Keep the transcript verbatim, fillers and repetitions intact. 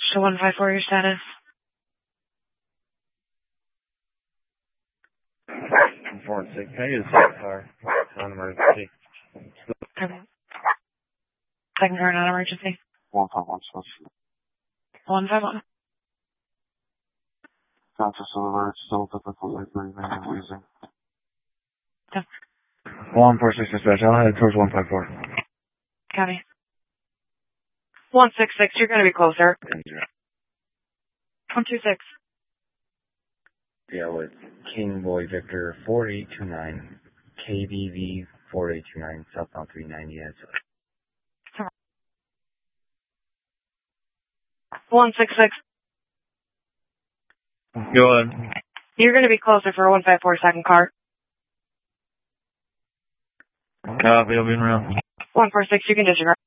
So one five four, your status. four and six. Can I get a second car? Non-emergency. Okay. Second car, not emergency. one five one, one five one. Conscious alert, still typically breathing and wheezing. Yeah. one four six dispatch. I'll head towards one five four. Copy. one six six, you're going to be closer. one two six. Yeah, with King Boy Victor four eight two nine. K B V four eight two nine. Southbound three ninety. That's one six six. Go ahead. You're going to be closer for a one five four second car. Copy, I'll be in around. one four six, you can disregard.